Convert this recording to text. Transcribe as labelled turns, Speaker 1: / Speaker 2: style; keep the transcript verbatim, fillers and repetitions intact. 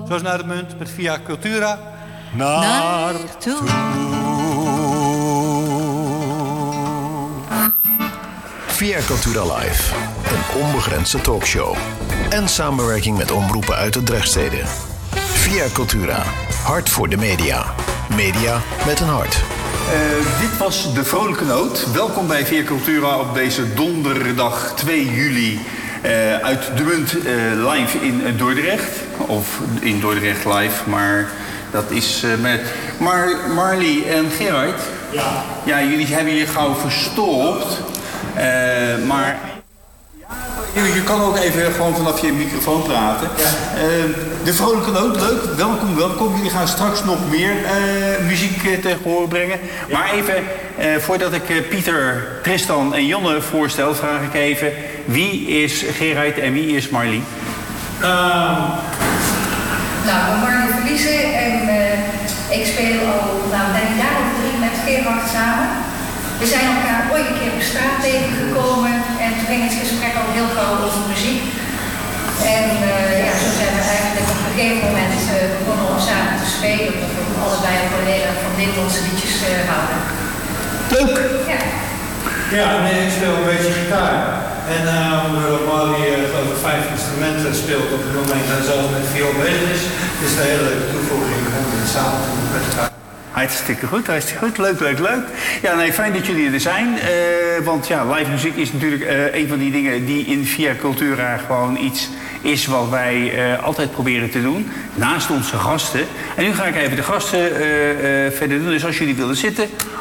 Speaker 1: Zoals naar de munt met Via Cultura.
Speaker 2: Naartoe.
Speaker 3: Via Cultura Live, een onbegrensde talkshow. En samenwerking met omroepen uit de Drechtsteden. Via Cultura, hart voor de media. Media met een hart.
Speaker 4: Uh, dit was De Vrolijke Noot. Welkom bij Via Cultura op deze donderdag twee juli. Uh, uit de munt uh, live in uh, Dordrecht. Of in Dordrecht live, maar dat is uh, met Mar Marley en Gerard.
Speaker 5: Ja.
Speaker 4: Ja, jullie hebben je gauw verstopt. Uh, maar je, je kan ook even gewoon vanaf je microfoon praten.
Speaker 5: Ja.
Speaker 4: Uh, de Vrolijke Noot, leuk. Welkom, welkom. Jullie gaan straks nog meer uh, muziek uh, tegen horen brengen. Ja. Maar even, uh, voordat ik uh, Pieter, Tristan en Jonne voorstel, vraag ik even... Wie is Gerard en wie is Marley?
Speaker 5: Uh.
Speaker 6: Nou, ik ben Marley Verliezen en uh, ik speel al nou, denk een jaar of drie met Gerard samen. We zijn elkaar ooit een keer op straat tegengekomen en toen ging het gesprek al heel gauw over muziek. En uh, ja, zo zijn we eigenlijk op een gegeven moment uh, begonnen om samen te spelen, omdat we allebei ook wel heel erg van Nederlandse liedjes uh, houden.
Speaker 4: Leuk!
Speaker 6: Ja.
Speaker 5: Ja, nee, ik speel een beetje gitaar. En uh, omdat Marley uh, geloof ik vijf instrumenten speelt op het moment en zelfs met viool bezig is, is het een hele leuke toevoeging om het samen te doen met elkaar.
Speaker 4: Hartstikke goed, hartstikke goed. Leuk, leuk, leuk. Ja, nee, fijn dat jullie er zijn. Uh, want ja, live muziek is natuurlijk uh, een van die dingen die in Via Cultura gewoon iets is wat wij uh, altijd proberen te doen. Naast onze gasten. En nu ga ik even de gasten uh, uh, verder doen. Dus als jullie willen zitten...